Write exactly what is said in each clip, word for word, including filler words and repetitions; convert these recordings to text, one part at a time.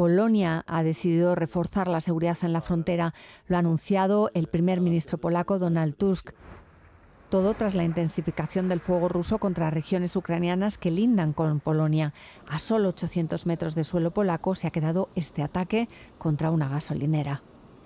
Polonia ha decidido reforzar la seguridad en la frontera. Lo ha anunciado el primer ministro polaco Donald Tusk. Todo tras la intensificación del fuego ruso contra regiones ucranianas que lindan con Polonia. A solo ochocientos metros de suelo polaco se ha quedado este ataque contra una gasolinera.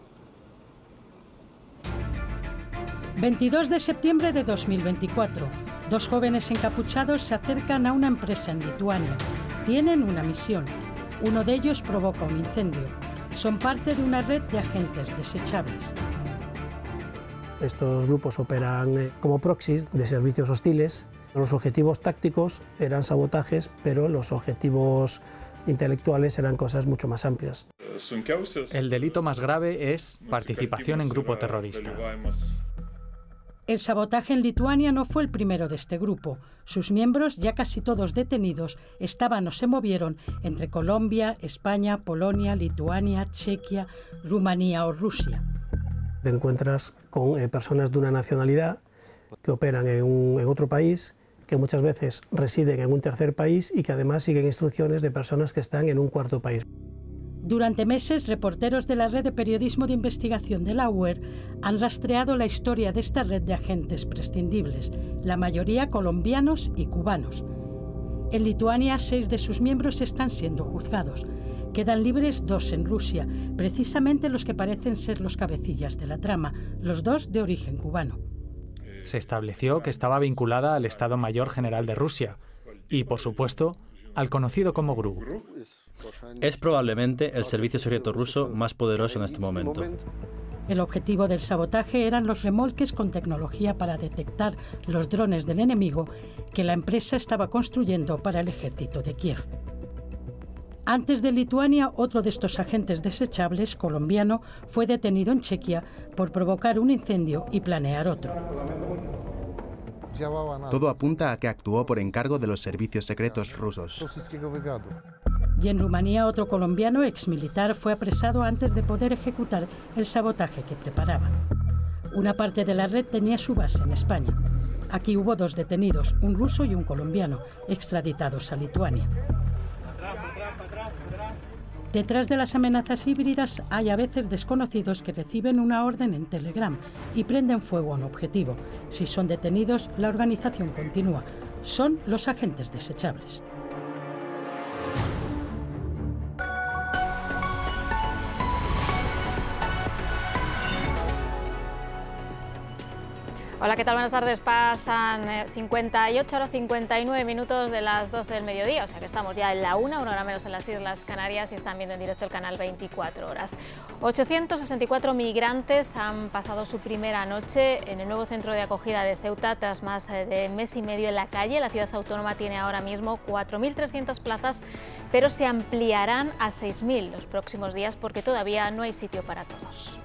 veintidós de septiembre de dos mil veinticuatro. Dos jóvenes encapuchados se acercan a una empresa en Lituania. Tienen una misión. Uno de ellos provoca un incendio. Son parte de una red de agentes desechables. Estos grupos operan como proxies de servicios hostiles. Los objetivos tácticos eran sabotajes, pero los objetivos intelectuales eran cosas mucho más amplias. El delito más grave es participación en grupo terrorista. El sabotaje en Lituania no fue el primero de este grupo. Sus miembros, ya casi todos detenidos, estaban o se movieron entre Colombia, España, Polonia, Lituania, Chequia, Rumanía o Rusia. Te encuentras con eh, personas de una nacionalidad que operan en, un, en otro país, que muchas veces residen en un tercer país y que además siguen instrucciones de personas que están en un cuarto país. Durante meses, reporteros de la red de periodismo de investigación de la U E R han rastreado la historia de esta red de agentes prescindibles, la mayoría colombianos y cubanos. En Lituania, seis de sus miembros están siendo juzgados. Quedan libres dos en Rusia, precisamente los que parecen ser los cabecillas de la trama, los dos de origen cubano. Se estableció que estaba vinculada al Estado Mayor General de Rusia y, por supuesto, al conocido como GRU. Es probablemente el servicio secreto ruso más poderoso en este momento. El objetivo del sabotaje eran los remolques con tecnología para detectar los drones del enemigo que la empresa estaba construyendo para el ejército de Kiev. Antes de Lituania, otro de estos agentes desechables, colombiano, fue detenido en Chequia por provocar un incendio y planear otro. Todo apunta a que actuó por encargo de los servicios secretos rusos. Y en Rumanía, otro colombiano exmilitar fue apresado antes de poder ejecutar el sabotaje que preparaba. Una parte de la red tenía su base en España. Aquí hubo dos detenidos, un ruso y un colombiano, extraditados a Lituania. Detrás de las amenazas híbridas hay a veces desconocidos que reciben una orden en Telegram y prenden fuego a un objetivo. Si son detenidos, la organización continúa. Son los agentes desechables. Hola, ¿qué tal? Buenas tardes. Pasan cincuenta y ocho horas cincuenta y nueve minutos de las doce del mediodía, o sea que estamos ya en la una, una hora menos en las Islas Canarias y están viendo en directo el canal veinticuatro horas. ochocientos sesenta y cuatro migrantes han pasado su primera noche en el nuevo centro de acogida de Ceuta tras más de mes y medio en la calle. La ciudad autónoma tiene ahora mismo cuatro mil trescientas plazas, pero se ampliarán a seis mil los próximos días porque todavía no hay sitio para todos.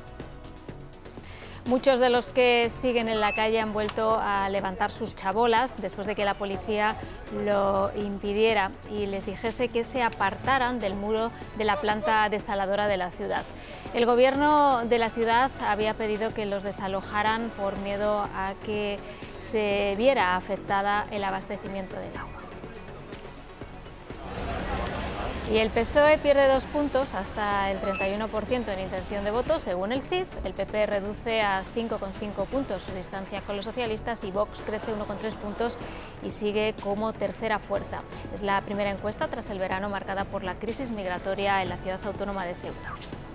Muchos de los que siguen en la calle han vuelto a levantar sus chabolas después de que la policía lo impidiera y les dijese que se apartaran del muro de la planta desaladora de la ciudad. El gobierno de la ciudad había pedido que los desalojaran por miedo a que se viera afectada el abastecimiento del agua. Y el P S O E pierde dos puntos hasta el treinta y uno por ciento en intención de voto. Según el C I S, el P P reduce a cinco coma cinco puntos su distancia con los socialistas y Vox crece uno coma tres puntos y sigue como tercera fuerza. Es la primera encuesta tras el verano marcada por la crisis migratoria en la ciudad autónoma de Ceuta.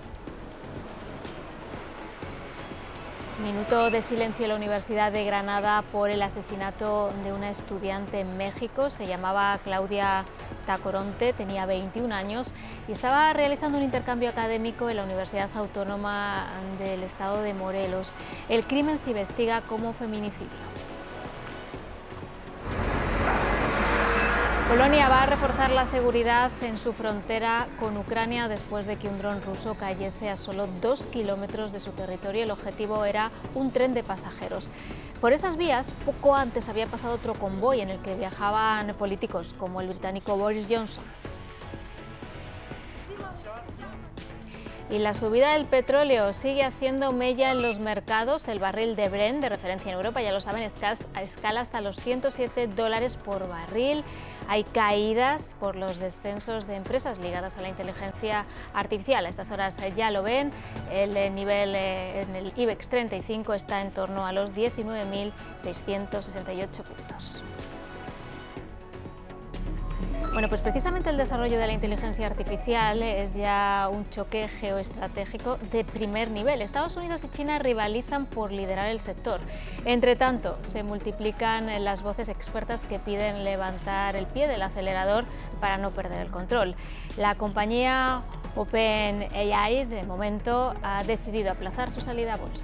Minuto de silencio en la Universidad de Granada por el asesinato de una estudiante en México. Se llamaba Claudia Tacoronte, tenía veintiún años y estaba realizando un intercambio académico en la Universidad Autónoma del Estado de Morelos. El crimen se investiga como feminicidio. Polonia va a reforzar la seguridad en su frontera con Ucrania después de que un dron ruso cayese a solo dos kilómetros de su territorio. El objetivo era un tren de pasajeros. Por esas vías, poco antes había pasado otro convoy en el que viajaban políticos como el británico Boris Johnson. Y la subida del petróleo sigue haciendo mella en los mercados. El barril de Brent, de referencia en Europa, ya lo saben, escala hasta los ciento siete dólares por barril. Hay caídas por los descensos de empresas ligadas a la inteligencia artificial. A estas horas ya lo ven, el nivel en el IBEX treinta y cinco está en torno a los diecinueve mil seiscientos sesenta y ocho puntos. Bueno, pues precisamente el desarrollo de la inteligencia artificial es ya un choque geoestratégico de primer nivel. Estados Unidos y China rivalizan por liderar el sector. Entre tanto, se multiplican las voces expertas que piden levantar el pie del acelerador para no perder el control. La compañía OpenAI, de momento, ha decidido aplazar su salida a bolsa.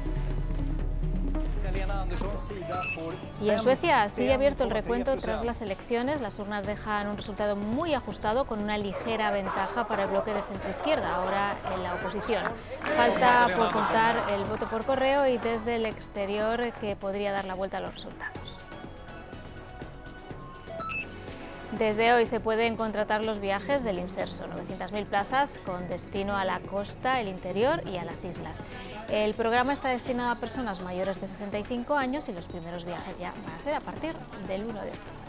Y en Suecia sigue abierto el recuento tras las elecciones. Las urnas dejan un resultado muy ajustado con una ligera ventaja para el bloque de centroizquierda, ahora en la oposición. Falta por contar el voto por correo y desde el exterior que podría dar la vuelta a los resultados. Desde hoy se pueden contratar los viajes del Inserso, novecientas mil plazas con destino a la costa, el interior y a las islas. El programa está destinado a personas mayores de sesenta y cinco años y los primeros viajes ya van a ser a partir del uno de octubre.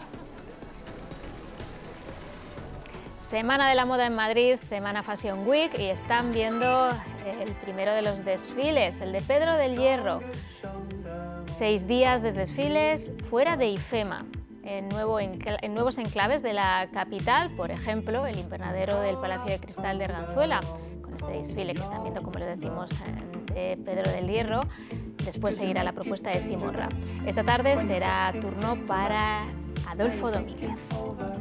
Semana de la moda en Madrid, Semana Fashion Week, y están viendo el primero de los desfiles, el de Pedro del Hierro. Seis días de desfiles fuera de IFEMA. En, nuevo encla en nuevos enclaves de la capital, por ejemplo, el invernadero del Palacio de Cristal de Arganzuela, con este desfile que están viendo, como lo decimos, de Pedro del Hierro. Después seguirá la propuesta de Simorra. Esta tarde será turno para Adolfo Domínguez.